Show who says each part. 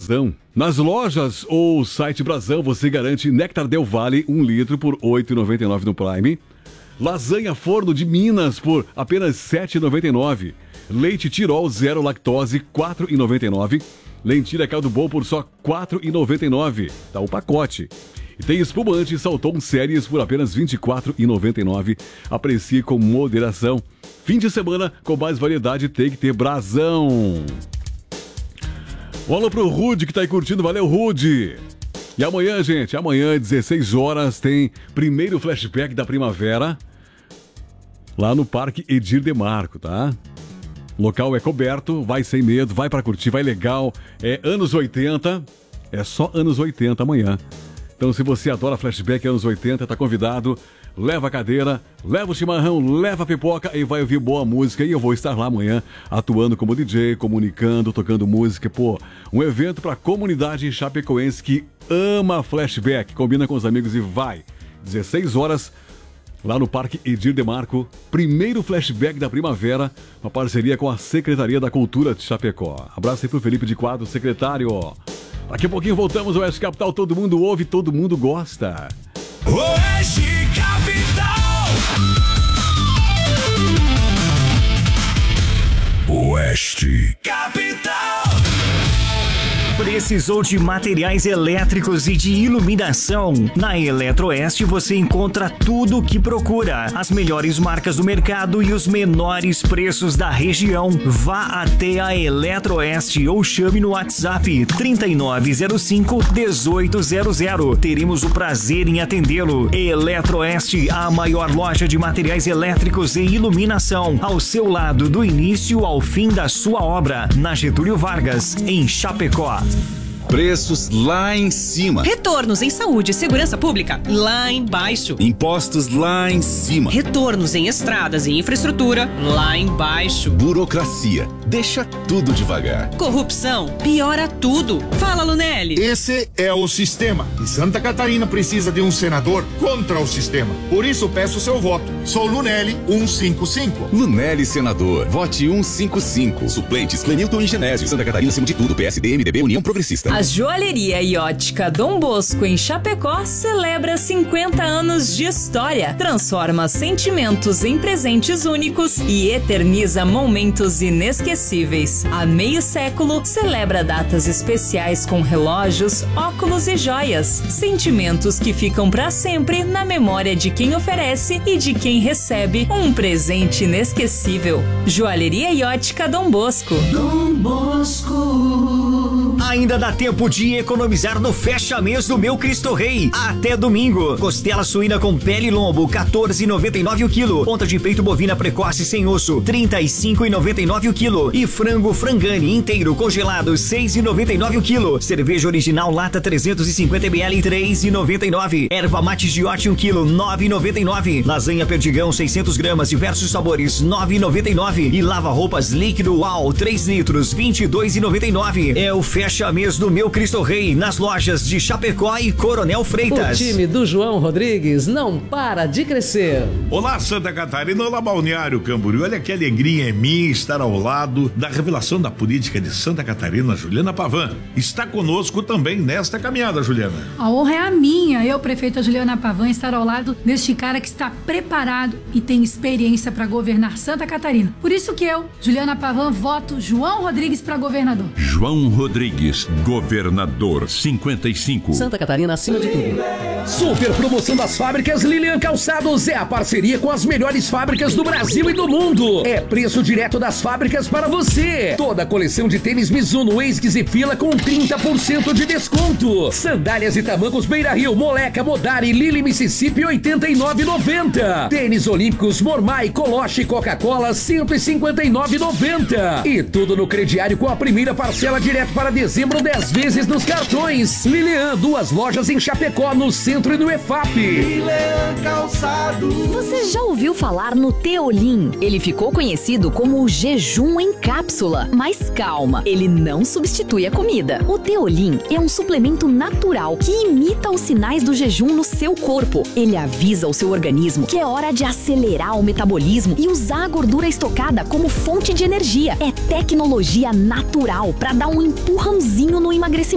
Speaker 1: Brasão. Nas lojas ou site Brasão, você garante Néctar Del Valle 1 litro por R$ 8,99 no Prime. Lasanha Forno de Minas por apenas R$ 7,99. Leite Tirol zero lactose, R$ 4,99. Lentilha caldo bom por só R$ 4,99. Tá o pacote. E tem espumante Salton Séries por apenas R$ 24,99. Aprecie com moderação. Fim de semana com mais variedade tem que ter Brasão. Um alô pro Rude que tá aí curtindo. Valeu, Rude. E amanhã, gente, amanhã, 16 horas, tem primeiro flashback da primavera lá no Parque Edir Demarco, tá? O local é coberto, vai sem medo, vai pra curtir, vai legal. É anos 80, é só anos 80 amanhã. Então, se você adora flashback anos 80, tá convidado. Leva a cadeira, leva o chimarrão, leva a pipoca e vai ouvir boa música. E eu vou estar lá amanhã atuando como DJ, comunicando, tocando música. Pô, um evento pra comunidade chapecoense que ama flashback. Combina com os amigos e vai. 16 horas, lá no Parque Edir Demarco. Primeiro flashback da primavera, uma parceria com a Secretaria da Cultura de Chapecó. Abraço aí pro Felipe de Quadro, secretário. Daqui a pouquinho voltamos ao Oeste Capital. Todo mundo ouve, todo mundo gosta.
Speaker 2: Oeste Capital. Oeste Capital.
Speaker 3: Precisou de materiais elétricos e de iluminação? Na Eletroeste você encontra tudo o que procura. As melhores marcas do mercado e os menores preços da região. Vá até a Eletroeste ou chame no WhatsApp 3905-1800. Teremos o prazer em atendê-lo. Eletroeste, a maior loja de materiais elétricos e iluminação. Ao seu lado, do início ao fim da sua obra. Na Getúlio Vargas, em Chapecó.
Speaker 4: Preços lá em cima.
Speaker 5: Retornos em saúde e segurança pública lá embaixo.
Speaker 4: Impostos lá em cima.
Speaker 5: Retornos em estradas e infraestrutura lá embaixo.
Speaker 4: Burocracia, deixa tudo devagar.
Speaker 5: Corrupção, piora tudo. Fala, Lunelli.
Speaker 6: Esse é o sistema. E Santa Catarina precisa de um senador contra o sistema. Por isso peço seu voto. Sou Lunelli 155.
Speaker 4: Lunelli senador, vote 155. Suplentes Clenilton e Genésio. Santa Catarina acima de tudo. PSD, MDB, União Progressista.
Speaker 7: A Joalheria e Ótica Dom Bosco em Chapecó celebra 50 anos de história, transforma sentimentos em presentes únicos e eterniza momentos inesquecíveis. Há meio século, celebra datas especiais com relógios, óculos e joias, sentimentos que ficam para sempre na memória de quem oferece e de quem recebe um presente inesquecível. Joalheria e Ótica Dom Bosco.
Speaker 3: Dom Bosco. Ainda dá tempo de economizar no fecha-mês do Meu Cristo Rei. Até domingo. Costela suína com pele e lombo, R$14,99 o quilo. Ponta de peito bovina precoce sem osso, R$35,99 o quilo. E frango frangane inteiro congelado, R$6,99 o quilo. Cerveja original lata 350 ml, R$3,99. Erva mate giote 1 quilo, R$9,99. Lasanha perdigão 600 gramas, diversos sabores, R$9,99. E lava roupas líquido UAU 3 litros, R$22,99. É o fecha-mês do Meu Cristo Rei nas lojas de Chapecó e Coronel Freitas.
Speaker 8: O time do João Rodrigues não para de crescer.
Speaker 9: Olá, Santa Catarina, olá, Balneário Camboriú. Olha que alegria é minha estar ao lado da revelação da política de Santa Catarina, Juliana Pavan. Está conosco também nesta caminhada, Juliana.
Speaker 10: A honra é a minha, eu, prefeita Juliana Pavan, estar ao lado deste cara que está preparado e tem experiência para governar Santa Catarina. Por isso que eu, Juliana Pavan, voto João Rodrigues para governador.
Speaker 2: João Rodrigues, governador 55.
Speaker 8: Santa Catarina acima de tudo.
Speaker 11: Super promoção das fábricas Lilian Calçados é a parceria com as melhores fábricas do Brasil e do mundo. É preço direto das fábricas para você. Toda a coleção de tênis Mizuno, ASICS e Fila com 30% de desconto. Sandálias e tamancos Beira Rio, Moleca, Modari, Lili Mississippi, R$ 89,90. Tênis Olímpicos Mormai, Coloche e Coca-Cola, R$ 159,90. E tudo no crediário com a primeira parcela direto para dezembro, 10 vezes nos cartões. Lilian, 2 lojas em Chapecó, no centro e no EFAP.
Speaker 12: Lilian Calçado. Você já ouviu falar no Teolim? Ele ficou conhecido como o jejum em cápsula. Mas calma, ele não substitui a comida. O Teolim é um suplemento natural que imita os sinais do jejum no seu corpo. Ele avisa o seu organismo que é hora de acelerar o metabolismo e usar a gordura estocada como fonte de energia. É tecnologia natural para dar um empurrãozinho no emagrecimento.